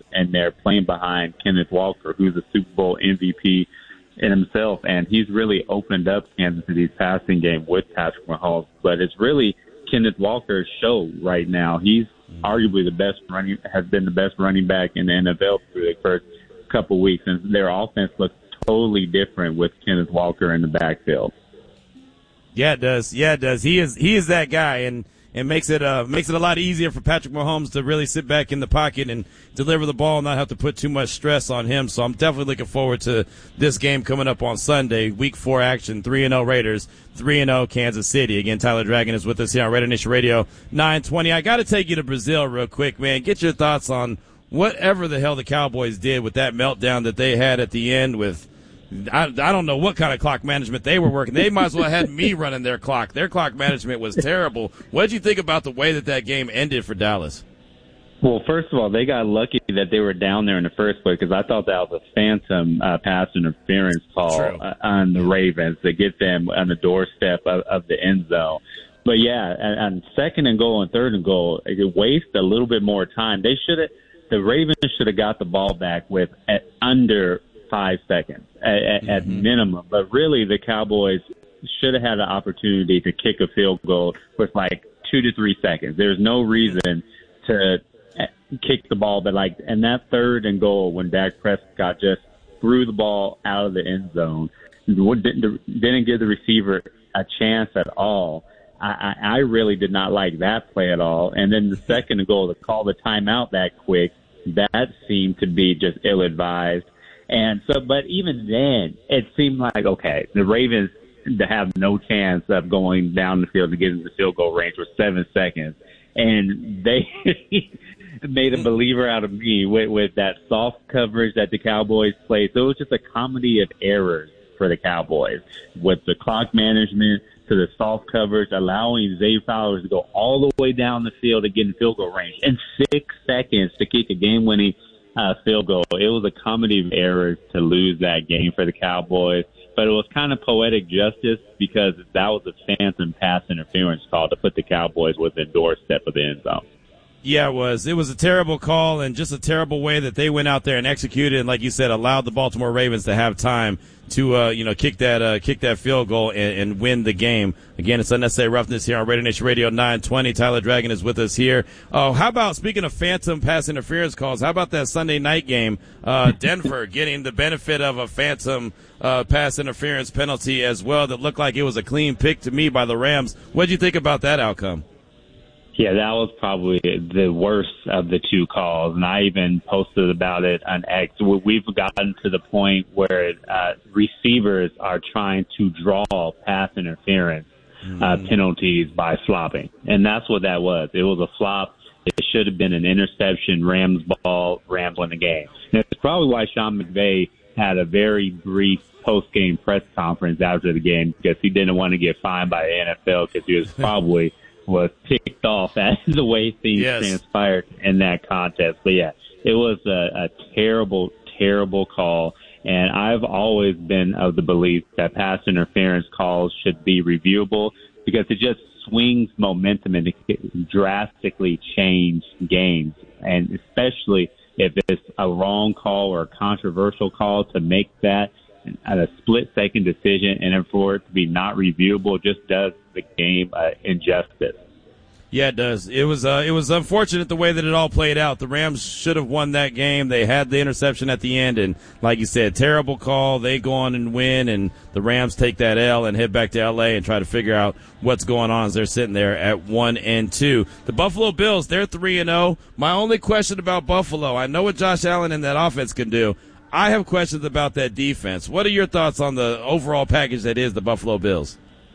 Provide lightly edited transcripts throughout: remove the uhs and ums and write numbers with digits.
Mahomes, and they're playing behind Kenneth Walker, who's a Super Bowl MVP in himself, and he's really opened up Kansas City's passing game with Patrick Mahomes. But it's really Kenneth Walker's show right now. He's arguably has been the best running back in the NFL through the first couple of weeks, and their offense looks totally different with Kenneth Walker in the backfield. Yeah, it does. Yeah, it does. He is that guy, and makes it a lot easier for Patrick Mahomes to really sit back in the pocket and deliver the ball and not have to put too much stress on him. So I'm definitely looking forward to this game coming up on Sunday, Week 4 action, 3-0 Raiders, 3-0 Kansas City. Again, Tyler Dragon is with us here on Raider Nation Radio 920. I got to take you to Brazil real quick, man. Get your thoughts on whatever the hell the Cowboys did with that meltdown that they had at the end with I don't know what kind of clock management they were working. They might as well have had me running their clock. Their clock management was terrible. What did you think about the way that game ended for Dallas? Well, first of all, they got lucky that they were down there in the first place because I thought that was a phantom pass interference call on the Ravens to get them on the doorstep of the end zone. But, yeah, on second and goal and third and goal, it wasted a little bit more time. The Ravens should have got the ball back with under 5 seconds at minimum. But really, the Cowboys should have had an opportunity to kick a field goal with 2 to 3 seconds. There's no reason to kick the ball. But in that third and goal, when Dak Prescott just threw the ball out of the end zone, didn't give the receiver a chance at all. I really did not like that play at all. And then the second goal, to call the timeout that quick, that seemed to be just ill-advised. And so, but even then, it seemed like, okay, the Ravens have no chance of going down the field to get into the field goal range with 7 seconds. And they made a believer out of me with that soft coverage that the Cowboys played. So it was just a comedy of errors for the Cowboys, with the clock management to the soft coverage, allowing Zay Flowers to go all the way down the field to get in field goal range, and 6 seconds to kick a game-winning field goal. It was a comedy of errors to lose that game for the Cowboys, but it was kind of poetic justice because that was a phantom pass interference call to put the Cowboys within doorstep of the end zone. Yeah, it was. It was a terrible call and just a terrible way that they went out there and executed, and like you said, allowed the Baltimore Ravens to have time to kick that field goal and win the game. Again, it's Unnecessary Roughness here on Raider Nation Radio 920. Tyler Dragon is with us here. Oh, how about, speaking of phantom pass interference calls, how about that Sunday night game? Denver getting the benefit of a phantom pass interference penalty as well that looked like it was a clean pick to me by the Rams. What did you think about that outcome? Yeah, that was probably the worst of the two calls, and I even posted about it on X. We've gotten to the point where receivers are trying to draw pass interference penalties by flopping, and that's what that was. It was a flop. It should have been an interception, Rams ball, Rams win the game. And it's probably why Sean McVay had a very brief post-game press conference after the game, because he didn't want to get fined by the NFL, because he was probably was ticked off at the way things transpired in that contest. But, yeah, it was a terrible, terrible call. And I've always been of the belief that pass interference calls should be reviewable, because it just swings momentum and it can drastically change games. And especially if it's a wrong call or a controversial call, to make that a split-second decision and for it to be not reviewable just does the game injustice. Yeah, it does. It was unfortunate the way that it all played out. The Rams should have won that game. They had the interception at the end, and like you said, terrible call. They go on and win, and the Rams take that L and head back to L.A. and try to figure out what's going on as they're sitting there at 1-2. The Buffalo Bills, they're 3-0. My only question about Buffalo, I know what Josh Allen and that offense can do. I have questions about that defense. What are your thoughts on the overall package that is the Buffalo Bills?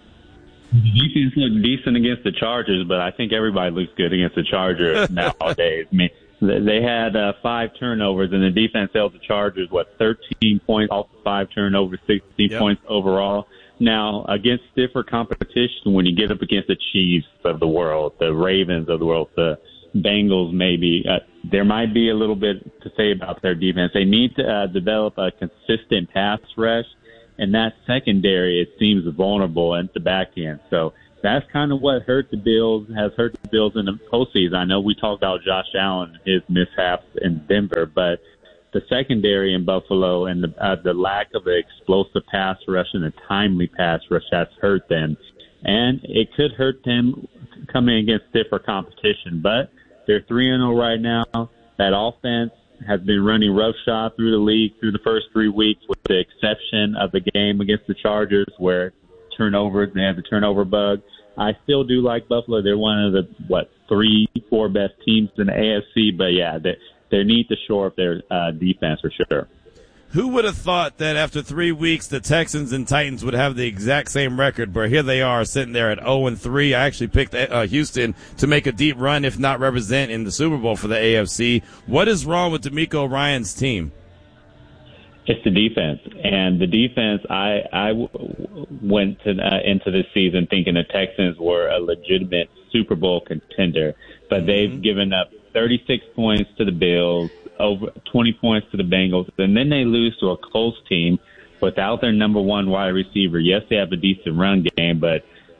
The defense looked decent against the Chargers, but I think everybody looks good against the Chargers nowadays. I mean, they had 5 turnovers, and the defense held the Chargers, 13 points off the 5 turnovers, 16 points overall. Now, against stiffer competition, when you get up against the Chiefs of the world, the Ravens of the world, the Bengals maybe, there might be a little bit to say about their defense. They need to develop a consistent pass rush, and that secondary, it seems vulnerable at the back end. So that's kind of what has hurt the Bills in the postseason. I know we talked about Josh Allen, his mishaps in Denver, but the secondary in Buffalo and the lack of an explosive pass rush and a timely pass rush has hurt them. And it could hurt them coming against stiffer competition. But they're 3-0 right now. That offense has been running roughshod through the league through the first 3 weeks, with the exception of the game against the Chargers where they have the turnover bug. I still do like Buffalo. They're one of the, 3-4 best teams in the AFC. But, yeah, they need to shore up their defense for sure. Who would have thought that after 3 weeks the Texans and Titans would have the exact same record? But here they are sitting there at 0-3. I actually picked Houston to make a deep run, if not represent, in the Super Bowl for the AFC. What is wrong with DeMeco Ryans' team? It's the defense. And the defense, I went into this season thinking the Texans were a legitimate Super Bowl contender. But they've given up 36 points to the Bills, over 20 points to the Bengals, and then they lose to a Colts team without their number one wide receiver. Yes, they have a decent run game, but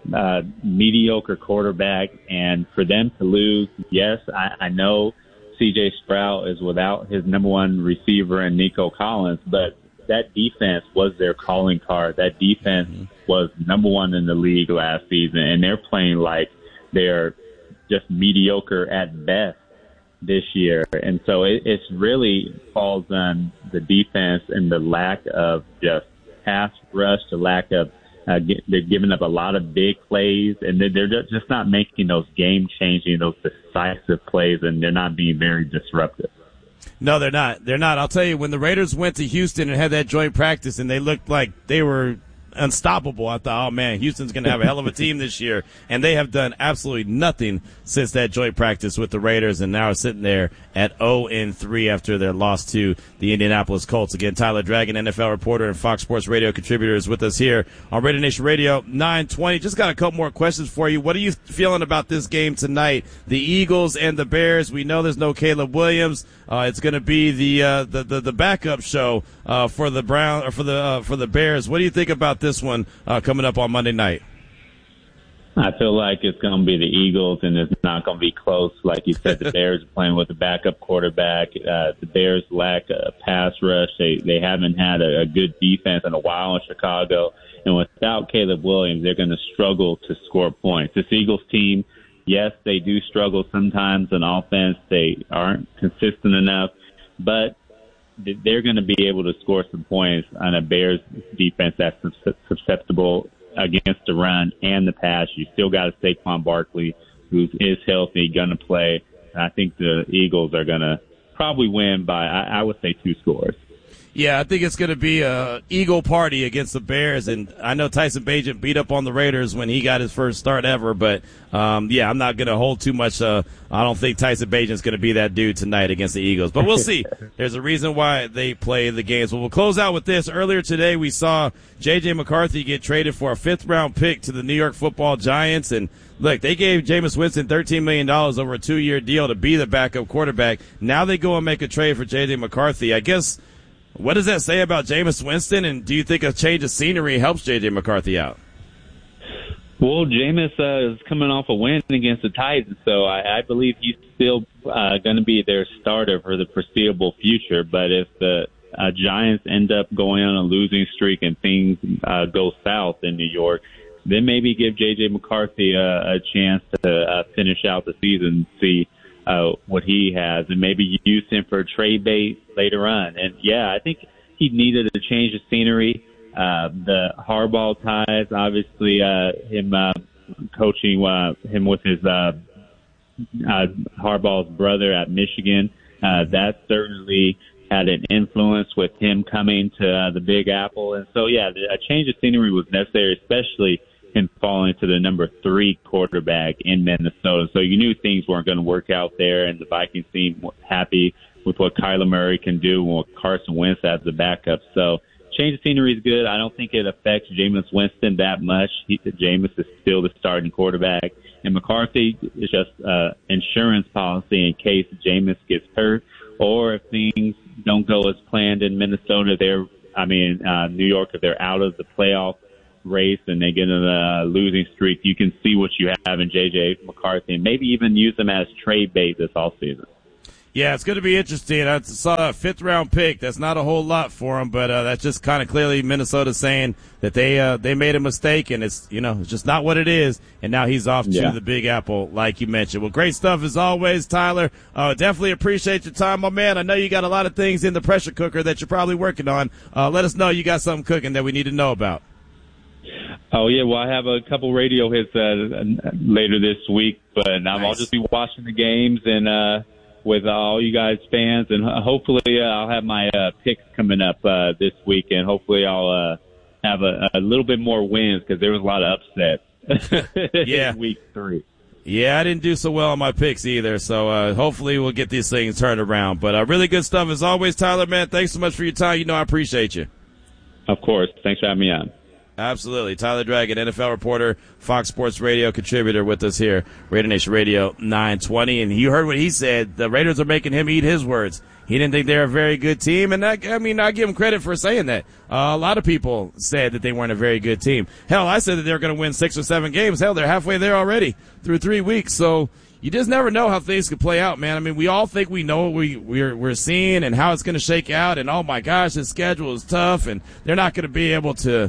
mediocre quarterback. And for them to lose, yes, I know C.J. Stroud is without his number one receiver and Nico Collins, but that defense was their calling card. That defense was number one in the league last season, and they're playing like they're just mediocre at best this year. And so it really falls on the defense and the lack of just pass rush, the lack of they're giving up a lot of big plays, and they're just not making those game-changing, those decisive plays, and they're not being very disruptive. No, they're not. They're not. I'll tell you, when the Raiders went to Houston and had that joint practice and they looked like they were unstoppable, I thought, oh man, Houston's going to have a hell of a team this year, and they have done absolutely nothing since that joint practice with the Raiders, and now are sitting there at 0-3 after their loss to the Indianapolis Colts. Again, Tyler Dragon, NFL reporter and Fox Sports Radio contributor, is with us here on Raider Nation Radio 920. Just got a couple more questions for you. What are you feeling about this game tonight? The Eagles and the Bears. We know there's no Caleb Williams. It's going to be the backup show for the for the Bears. What do you think about this one coming up on Monday night? I feel like it's going to be the Eagles, and it's not going to be close. Like you said, the Bears are playing with a backup quarterback. The Bears lack a pass rush. They haven't had a good defense in a while in Chicago. And without Caleb Williams, they're going to struggle to score points. This Eagles team, yes, they do struggle sometimes on offense. They aren't consistent enough, but they're going to be able to score some points on a Bears defense that's susceptible against the run and the pass. You still got Saquon Barkley, who is healthy, going to play. I think the Eagles are going to probably win by, I would say, 2 scores. Yeah, I think it's going to be a Eagle party against the Bears, and I know Tyson Bagent beat up on the Raiders when he got his first start ever, but yeah, I'm not going to hold too much. I don't think Tyson Bagent's going to be that dude tonight against the Eagles, but we'll see. There's a reason why they play the games. Well, we'll close out with this. Earlier today, we saw J.J. McCarthy get traded for a 5th-round pick to the New York Football Giants, and look, they gave Jameis Winston $13 million over a 2-year deal to be the backup quarterback. Now they go and make a trade for J.J. McCarthy. I guess, what does that say about Jameis Winston, and do you think a change of scenery helps J.J. McCarthy out? Well, Jameis is coming off a win against the Titans, so I believe he's still going to be their starter for the foreseeable future. But if the Giants end up going on a losing streak and things go south in New York, then maybe give J.J. McCarthy a chance to finish out the season, see what he has, and maybe use him for a trade bait later on. And, yeah, I think he needed a change of scenery. The Harbaugh ties, obviously, him coaching him with his Harbaugh's brother at Michigan, that certainly had an influence with him coming to the Big Apple. And so, yeah, a change of scenery was necessary, especially him falling to the number 3 quarterback in Minnesota. So you knew things weren't going to work out there, and the Vikings seemed happy with what Kyler Murray can do with Carson Wentz as the backup. So change of scenery is good. I don't think it affects Jameis Winston that much. Jameis is still the starting quarterback. And McCarthy is just insurance policy in case Jameis gets hurt, or if things don't go as planned in Minnesota, New York, if they're out of the playoff race and they get in a losing streak, you can see what you have in J.J. McCarthy and maybe even use them as trade bait this offseason. Yeah, it's going to be interesting. I saw a fifth-round pick. That's not a whole lot for him, but that's just kind of clearly Minnesota saying that they made a mistake, and it's just not what it is. And now he's off to the Big Apple, like you mentioned. Well, great stuff as always, Tyler. Definitely appreciate your time, my man. I know you got a lot of things in the pressure cooker that you're probably working on. Let us know you got something cooking that we need to know about. Oh, yeah, well, I have a couple radio hits later this week, but I'll just be watching the games and with all you guys fans, and hopefully I'll have my picks coming up this week, and hopefully I'll have a little bit more wins because there was a lot of upsets in week 3. Yeah, I didn't do so well on my picks either, so hopefully we'll get these things turned around. But really good stuff as always, Tyler, man. Thanks so much for your time. I appreciate you. Of course. Thanks for having me on. Absolutely. Tyler Dragon, NFL reporter, Fox Sports Radio contributor with us here, Raider Nation Radio 920. And you heard what he said. The Raiders are making him eat his words. He didn't think they're a very good team. And I give him credit for saying that. A lot of people said that they weren't a very good team. Hell, I said that they were going to win 6 or 7 games. Hell, they're halfway there already through 3 weeks. So you just never know how things could play out, man. I mean, we all think we know what we're seeing and how it's going to shake out. And, oh, my gosh, his schedule is tough. And they're not going to be able to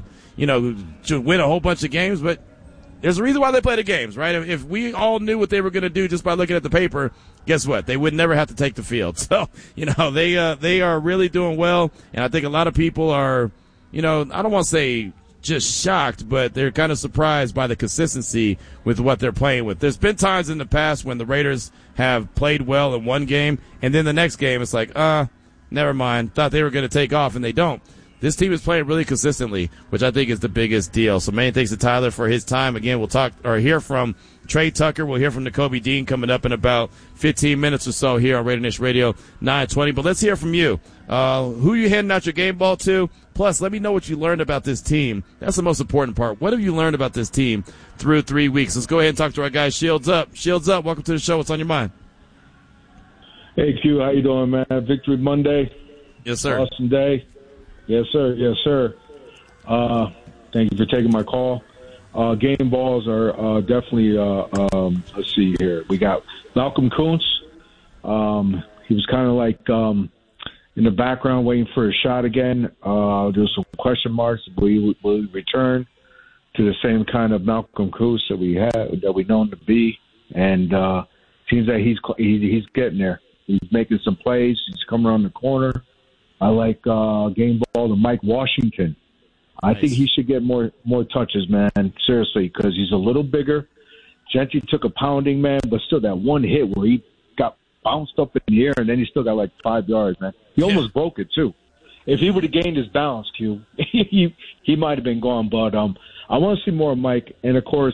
win a whole bunch of games, but there's a reason why they play the games, right? If we all knew what they were going to do just by looking at the paper, guess what? They would never have to take the field. So, they are really doing well, and I think a lot of people are, I don't want to say just shocked, but they're kind of surprised by the consistency with what they're playing with. There's been times in the past when the Raiders have played well in one game, and then the next game it's like, never mind, thought they were going to take off, and they don't. This team is playing really consistently, which I think is the biggest deal. So many thanks to Tyler for his time. Again, we'll hear from Trey Tucker. We'll hear from Nakobe Dean coming up in about 15 minutes or so here on Raider Nation Radio 920. But let's hear from you. Who you handing out your game ball to? Plus, let me know what you learned about this team. That's the most important part. What have you learned about this team through 3 weeks? Let's go ahead and talk to our guy, Shields Up. Shields Up, welcome to the show. What's on your mind? Hey, Q, how you doing, man? Victory Monday. Yes, sir. Awesome day. Yes, sir. Yes, sir. Thank you for taking my call. Game balls are definitely, let's see here. We got Malcolm Kuntz. He was kind of like in the background waiting for a shot again. There's some question marks. Will he return to the same kind of Malcolm Kuntz that we know him to be? And seems that he's getting there. He's making some plays. He's coming around the corner. I like game ball to Mike Washington. I think he should get more touches, man, seriously, because he's a little bigger. Gentry took a pounding, man, but still that one hit where he got bounced up in the air and then he still got like 5 yards, man. He almost broke it, too. If he would have gained his balance, Q, he might have been gone. But I want to see more of Mike and, of course,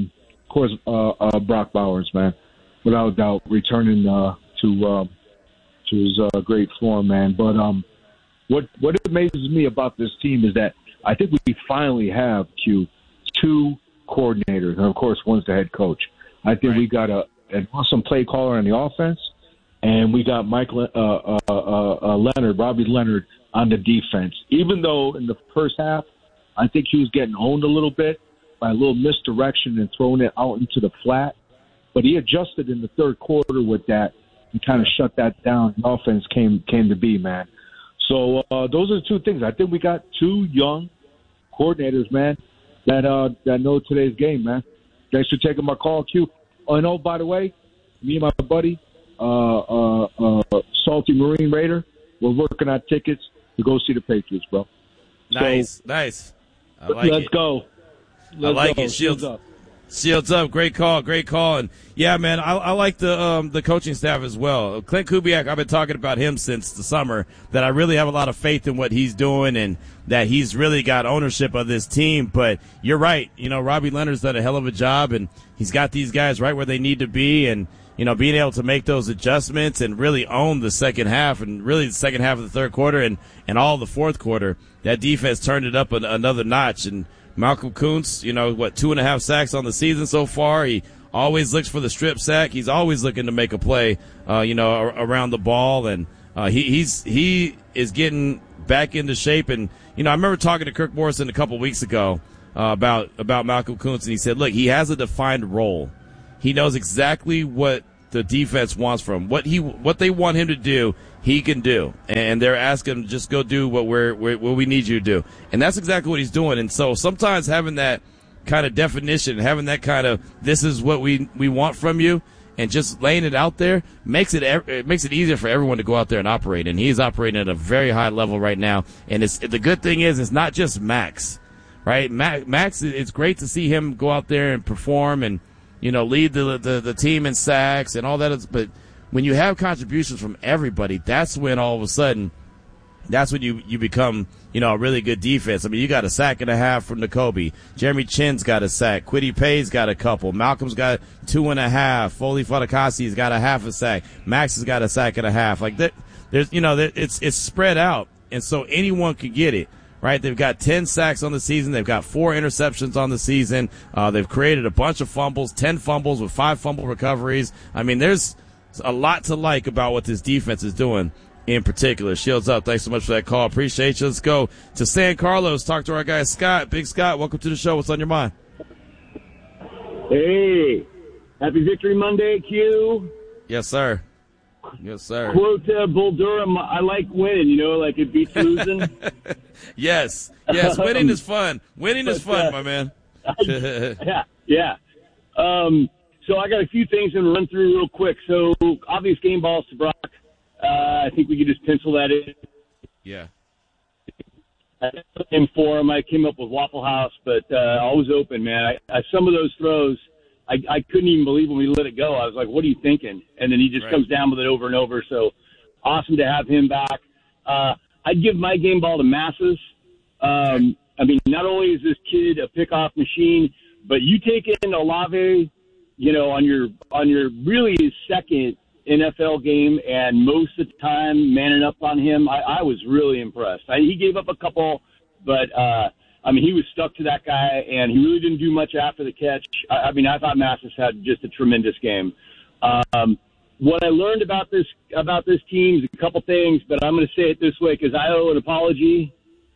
Brock Bowers, man, without a doubt, returning to his great form, man. But what amazes me about this team is that I think we finally have, Q, 2 coordinators, and of course one's the head coach. I think we got an awesome play caller on the offense, and we got Robbie Leonard on the defense. Even though in the first half, I think he was getting owned a little bit by a little misdirection and throwing it out into the flat, but he adjusted in the third quarter with that and kind of shut that down. The offense came to be, man. So those are the 2 things. I think we got 2 young coordinators, man, that know today's game, man. Thanks for taking my call, Q. Oh, and by the way, me and my buddy, Salty Marine Raider, we're working on tickets to go see the Patriots, bro. Nice. I like Let's go. I like it. Shields up. Great call. And yeah, man, I like the coaching staff as well. Clint Kubiak, I've been talking about him since the summer, that I really have a lot of faith in what he's doing and that he's really got ownership of this team. But you're right. Robbie Leonard's done a hell of a job, and he's got these guys right where they need to be, and being able to make those adjustments and really own the second half, and really the second half of the third quarter and all the fourth quarter. That defense turned it up another notch. And Malcolm Kuntz, 2.5 sacks on the season so far. He always looks for the strip sack. He's always looking to make a play, around the ball. And he is getting back into shape. And, I remember talking to Kirk Morrison a couple weeks ago about Malcolm Koonce, and he said, look, he has a defined role. He knows exactly what the defense wants from him. What they want him to do, he can do. And they're asking him, just go do what we need you to do. And that's exactly what he's doing. And so sometimes having that kind of definition, having that kind of, this is what we want from you, and just laying it out there makes it easier for everyone to go out there and operate. And he's operating at a very high level right now. And the good thing is, it's not just Max, right? Max, it's great to see him go out there and perform and, lead the team in sacks and all that. But when you have contributions from everybody, that's when all of a sudden, that's when you become, a really good defense. I mean, you got a sack and a half from Nakobe. Jeremy Chin's got a sack. Kwity Paye's got a couple. Malcolm's got 2.5. Foley Fatukasi's got a half a sack. Max has got a sack and a half. Like that, there's, it's spread out, and so anyone can get it. Right, they've got 10 sacks on the season. They've got 4 interceptions on the season. They've created a bunch of fumbles, 10 fumbles with 5 fumble recoveries. I mean, there's a lot to like about what this defense is doing in particular. Shields up. Thanks so much for that call. Appreciate you. Let's go to San Carlos. Talk to our guy, Scott. Big Scott, welcome to the show. What's on your mind? Hey, happy Victory Monday, Q. Yes, sir. Yes, sir. Quote Bull Durham, I like winning, like it beats losing. Yes, winning is fun. Winning is fun, my man. Yeah. So I got a few things I'm going to run through real quick. So, obvious game balls to Brock. I think we could just pencil that in. Yeah. I put him for him. I came up with Waffle House, but always open, man. Some of those throws, I couldn't even believe when we let it go. I was like, what are you thinking? And then he just comes down with it over and over. So awesome to have him back. I'd give my game ball to Masses. I mean, not only is this kid a pickoff machine, but you take in Olave, on your really second NFL game, and most of the time manning up on him. I was really impressed. He gave up a couple, but he was stuck to that guy, and he really didn't do much after the catch. I thought Massis had just a tremendous game. What I learned about this team is a couple things, but I'm going to say it this way because I owe an apology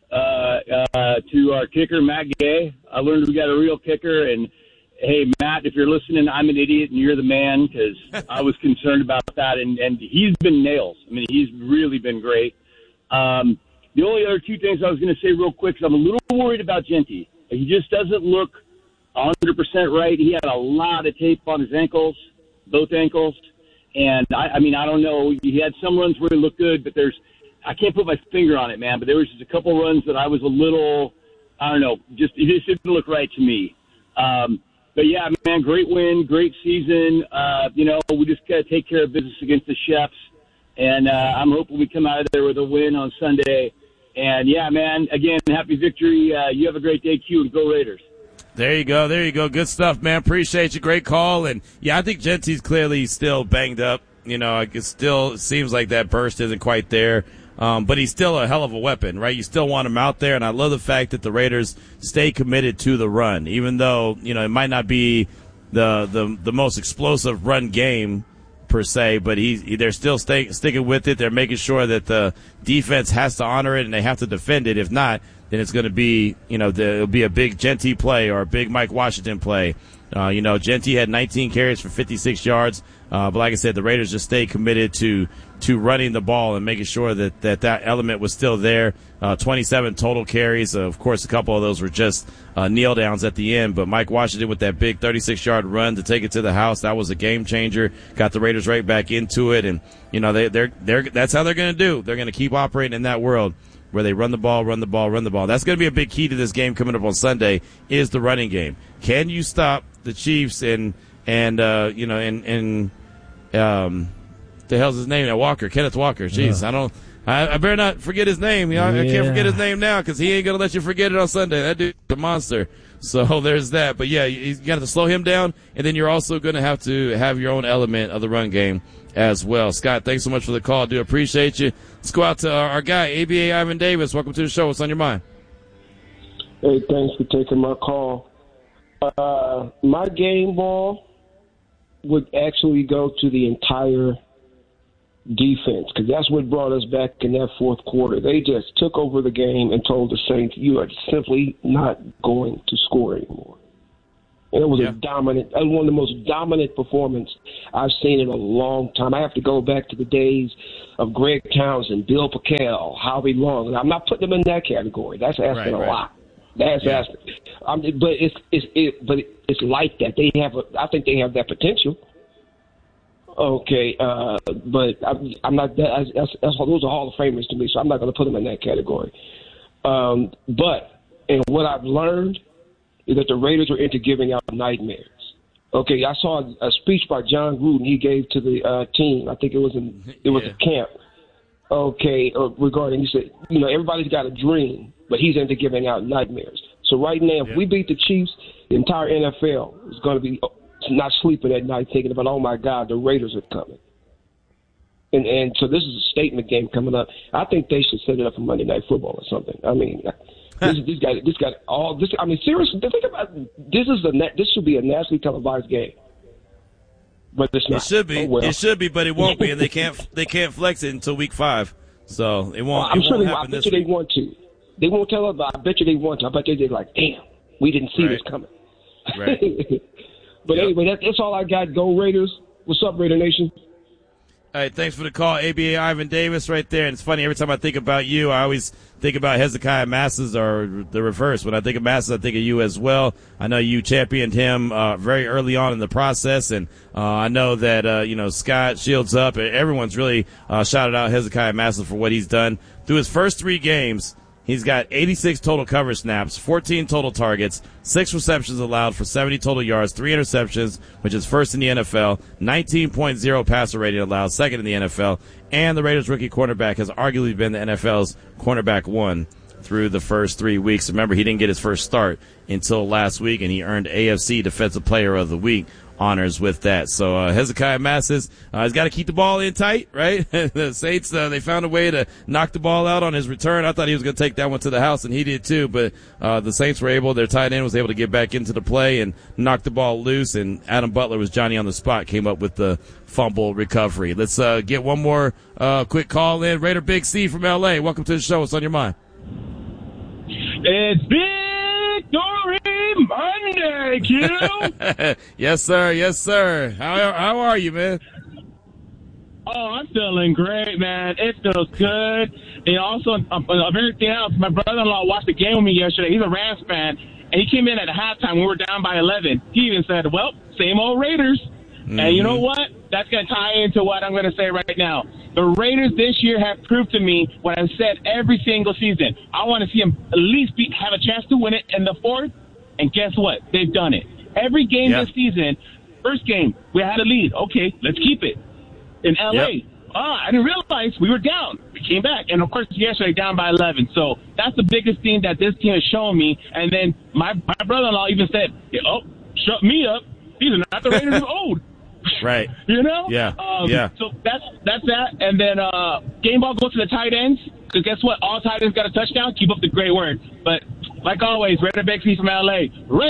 to our kicker, Matt Gay. I learned we got a real kicker, and hey, Matt, if you're listening, I'm an idiot and you're the man, because I was concerned about that, and he's been nails. I mean, he's really been great. The only other two things I was going to say real quick is I'm a little worried about Genty. He just doesn't look 100% right. He had a lot of tape on his ankles, both ankles. And, I don't know. He had some runs where he looked good, but I can't put my finger on it, man. But there was just a couple runs that I was a little, I don't know, it just didn't look right to me. But, yeah, man, great win, great season. We just got to take care of business against the Chefs. And I'm hoping we come out of there with a win on Sunday. And, yeah, man, again, happy victory. You have a great day, Q, and go Raiders. There you go. Good stuff, man. Appreciate you. Great call. And, yeah, I think Genty's clearly still banged up. It still seems like that burst isn't quite there. But he's still a hell of a weapon, right? You still want him out there. And I love the fact that the Raiders stay committed to the run, even though, it might not be the most explosive run game per se, but they're still sticking with it. They're making sure that the defense has to honor it and they have to defend it. If not, then it's going to be, it'll be a big Genty play or a big Mike Washington play. Genty had 19 carries for 56 yards. But like I said, the Raiders just stayed committed to running the ball and making sure that element was still there. 27 total carries. Of course, a couple of those were just kneel downs at the end. But Mike Washington with that big 36-yard run to take it to the house, that was a game changer. Got the Raiders right back into it, and that's how they're going to do. They're going to keep operating in that world where they run the ball. That's going to be a big key to this game coming up on Sunday is the running game. Can you stop the Chiefs and the hell's his name now? Kenneth Walker. Jeez, I better not forget his name. I can't forget his name now because he ain't going to let you forget it on Sunday. That dude's a monster. So there's that. But yeah, you got to slow him down, and then you're also going to have your own element of the run game as well. Scott, thanks so much for the call. I do appreciate you. Let's go out to our guy, ABA Ivan Davis. Welcome to the show. What's on your mind? Hey, thanks for taking my call. My game ball would actually go to the entire defense, because that's what brought us back in that fourth quarter. They just took over the game and told the Saints, you are simply not going to score anymore. And it was one of the most dominant performances I've seen in a long time. I have to go back to the days of Greg Townsend, Bill Packel, Howie Long. I'm not putting them in that category. That's asking a lot. That's asking. But it's like that. I think they have that potential. Okay, but I'm not. Those are Hall of Famers to me, so I'm not going to put them in that category. But what I've learned is that the Raiders are into giving out nightmares. Okay, I saw a speech by John Gruden he gave to the team. I think it was a camp. Okay, regarding, he said, everybody's got a dream, but he's into giving out nightmares. So right now, if we beat the Chiefs, the entire NFL is going to be not sleeping at night thinking about, oh my God, the Raiders are coming. And so this is a statement game coming up. I think they should set it up for Monday Night Football or something. I mean, this got all this. I mean, seriously, think about this should be a nationally televised game, but it's not. It should be. Oh, well. It should be, but it won't be, and they can't flex it until week 5. So it won't. I'm sure happen I bet you they want to. They won't tell us, but I bet you they want to. I bet they're like, damn, we didn't see this coming. Right. But anyway, that's all I got. Go Raiders. What's up, Raider Nation? All right, thanks for the call, ABA Ivan Davis right there. And it's funny, every time I think about you, I always think about Hezekiah Masses, or the reverse. When I think of Masses, I think of you as well. I know you championed him very early on in the process, and I know that Scott Shields up. Everyone's really shouted out Hezekiah Masses for what he's done through his first 3 games. He's got 86 total coverage snaps, 14 total targets, 6 receptions allowed for 70 total yards, 3 interceptions, which is first in the NFL, 19.0 passer rating allowed, second in the NFL, and the Raiders rookie cornerback has arguably been the NFL's cornerback 1 through the first 3 weeks. Remember, he didn't get his first start until last week, and he earned AFC Defensive Player of the Week honors with that. So Hezekiah Masses, he's got to keep the ball in tight, right? The Saints, they found a way to knock the ball out on his return. I thought he was going to take that one to the house, and he did too, but the Saints were able, their tight end was able to get back into the play and knock the ball loose, and Adam Butler was Johnny on the spot, came up with the fumble recovery. Let's get one more quick call in. Raider Big C from L.A., welcome to the show. What's on your mind? It's Victory Monday, kiddo. Yes, sir. Yes, sir. How are you, man? Oh, I'm feeling great, man. It feels good. And also, of everything else, my brother-in-law watched the game with me yesterday. He's a Rams fan, and he came in at halftime when we were down by 11. He even said, well, same old Raiders. Mm-hmm. And you know what? That's going to tie into what I'm going to say right now. The Raiders this year have proved to me what I've said every single season. I want to see them at least have a chance to win it in the 4th, and guess what? They've done it. Every game this season, first game, we had a lead. Okay, let's keep it. In L.A., I didn't realize we were down. We came back. And, of course, yesterday down by 11. So that's the biggest thing that this team has shown me. And then my brother-in-law even said, shut me up. These are not the Raiders of old. Right. You know? Yeah. So that's that. And then game ball goes to the tight ends. Because guess what? All tight ends got a touchdown. Keep up the great work. But like always, Raider Big C from LA.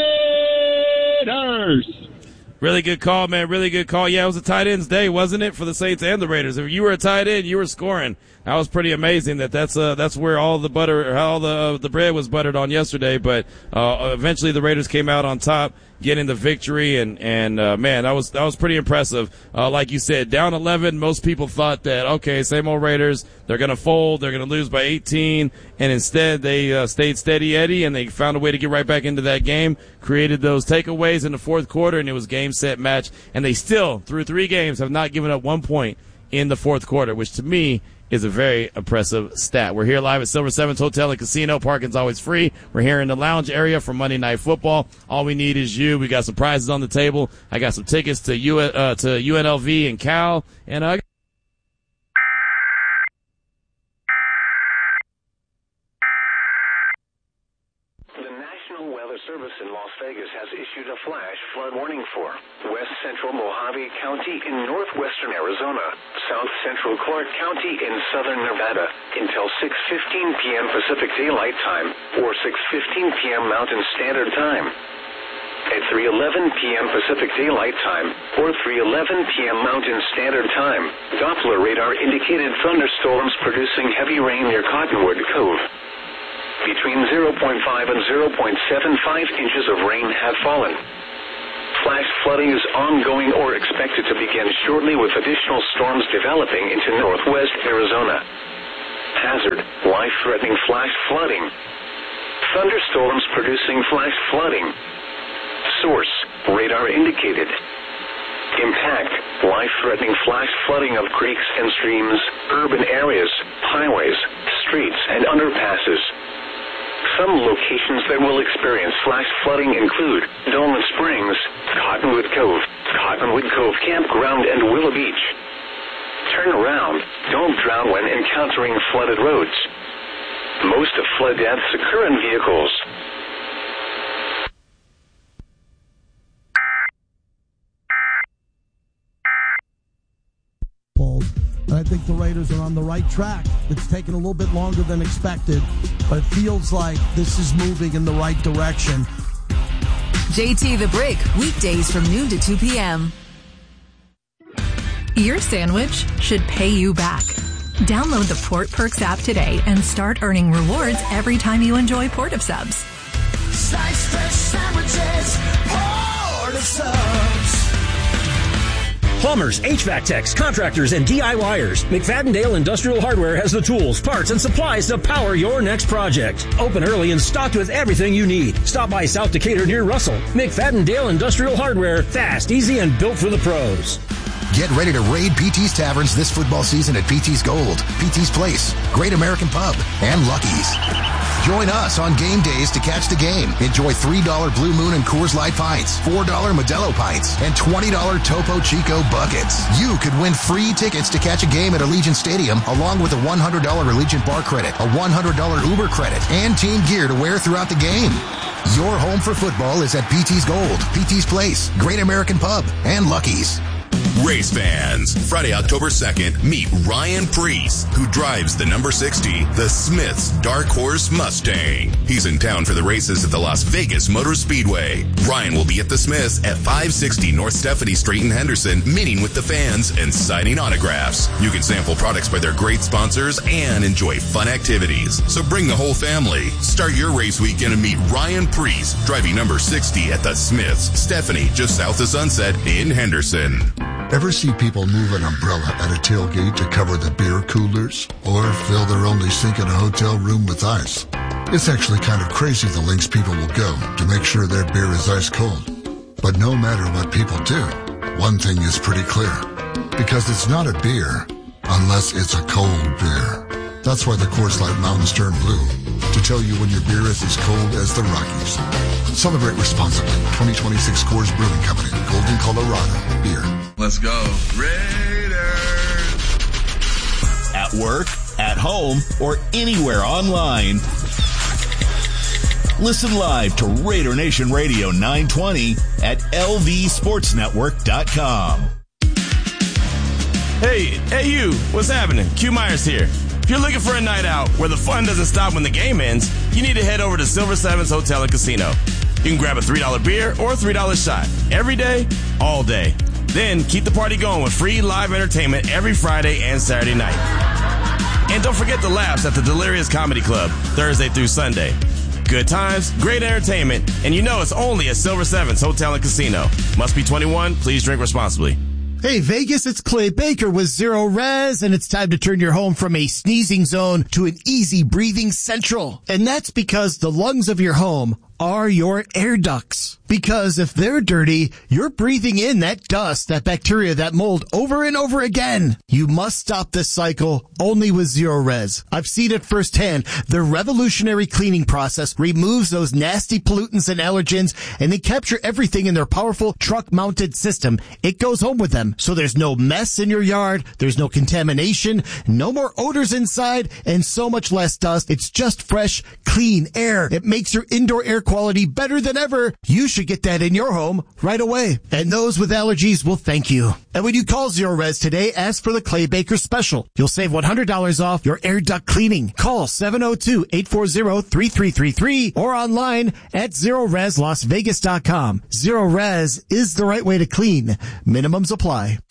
Raiders! Really good call, man. Really good call. Yeah, it was a tight ends day, wasn't it, for the Saints and the Raiders? If you were a tight end, you were scoring. That was pretty amazing. That's where all the butter, all the bread was buttered on yesterday. But eventually, the Raiders came out on top, getting the victory, and man, that was pretty impressive. Like you said, down 11, most people thought that okay, same old Raiders, they're gonna fold, they're gonna lose by 18, and instead they stayed steady Eddie, and they found a way to get right back into that game, created those takeaways in the fourth quarter, and it was game, set, match, and they still, through 3 games, have not given up 1 point in the fourth quarter, which to me is a very impressive stat. We're here live at Silver Sevens Hotel and Casino. Parking's always free. We're here in the lounge area for Monday Night Football. All we need is you. We got some prizes on the table. I got some tickets to UNLV and Cal, and Service in Las Vegas has issued a flash flood warning for West Central Mojave County in northwestern Arizona, South Central Clark County in southern Nevada until 6:15 p.m. Pacific Daylight Time or 6:15 p.m. Mountain Standard Time. at 3:11 p.m. Pacific Daylight Time or 3:11 p.m. Mountain Standard Time. Doppler radar indicated thunderstorms producing heavy rain near Cottonwood Cove. Between 0.5 and 0.75 inches of rain have fallen. Flash flooding is ongoing or expected to begin shortly, with additional storms developing into northwest Arizona. Hazard: life-threatening flash flooding. Thunderstorms producing flash flooding. Source: radar indicated. Impact: life-threatening flash flooding of creeks and streams, urban areas, highways, streets, and underpasses. Some locations that will experience flash flooding include Dolman Springs, Cottonwood Cove Campground, and Willow Beach. Turn around. Don't drown when encountering flooded roads. Most of flood deaths occur in vehicles. I think the Raiders are on the right track. It's taken a little bit longer than expected, but it feels like this is moving in the right direction. JT the Brick, weekdays from noon to 2 p.m. Your sandwich should pay you back. Download the Port Perks app today and start earning rewards every time you enjoy Port of Subs. Slice fresh sandwiches, Port of Subs. Plumbers, HVAC techs, contractors, and DIYers. McFadden-Dale Industrial Hardware has the tools, parts, and supplies to power your next project. Open early and stocked with everything you need. Stop by South Decatur near Russell. McFadden-Dale Industrial Hardware. Fast, easy, and built for the pros. Get ready to raid PT's Taverns this football season at PT's Gold, PT's Place, Great American Pub, and Lucky's. Join us on game days to catch the game. Enjoy $3 Blue Moon and Coors Light pints, $4 Modelo pints, and $20 Topo Chico buckets. You could win free tickets to catch a game at Allegiant Stadium, along with a $100 Allegiant bar credit, a $100 Uber credit, and team gear to wear throughout the game. Your home for football is at PT's Gold, PT's Place, Great American Pub, and Lucky's. Race fans, Friday, October 2nd, meet Ryan Preece, who drives the number 60, the Smiths Dark Horse Mustang. He's in town for the races at the Las Vegas Motor Speedway. Ryan will be at the Smiths at 560 North Stephanie Street in Henderson, meeting with the fans and signing autographs. You can sample products by their great sponsors and enjoy fun activities. So bring the whole family. Start your race weekend and meet Ryan Preece, driving number 60 at the Smiths, Stephanie, just south of Sunset in Henderson. Ever see people move an umbrella at a tailgate to cover the beer coolers? Or fill their only sink in a hotel room with ice? It's actually kind of crazy the lengths people will go to make sure their beer is ice cold. But no matter what people do, one thing is pretty clear. Because it's not a beer unless it's a cold beer. That's why the Coors Light Mountains turn blue, to tell you when your beer is as cold as the Rockies. Celebrate responsibly. 2026 Coors Brewing Company, Golden, Colorado. Beer. Let's go Raiders! At work, at home, or anywhere online. Listen live to Raider Nation Radio 920 at lvsportsnetwork.com. Hey you, what's happening? Q Myers here. If you're looking for a night out where the fun doesn't stop when the game ends, you need to head over to Silver Sevens Hotel and Casino. You can grab a $3 beer or a $3 shot every day, all day. Then keep the party going with free live entertainment every Friday and Saturday night. And don't forget the laughs at the Delirious Comedy Club, Thursday through Sunday. Good times, great entertainment, and you know it's only at Silver Sevens Hotel and Casino. Must be 21. Please drink responsibly. Hey, Vegas, it's Clay Baker with Zero Res, and it's time to turn your home from a sneezing zone to an easy breathing central. And that's because the lungs of your home are your air ducts. Because if they're dirty, you're breathing in that dust, that bacteria, that mold over and over again. You must stop this cycle only with Zero Res. I've seen it firsthand. Their revolutionary cleaning process removes those nasty pollutants and allergens, and they capture everything in their powerful truck-mounted system. It goes home with them, so there's no mess in your yard, there's no contamination, no more odors inside, and so much less dust. It's just fresh, clean air. It makes your indoor air quality better than ever, you should get that in your home right away. And those with allergies will thank you. And when you call Zero Res today, ask for the Clay Baker special. You'll save $100 off your air duct cleaning. Call 702-840-3333 or online at ZeroResLasVegas.com. Zero Res is the right way to clean. Minimums apply.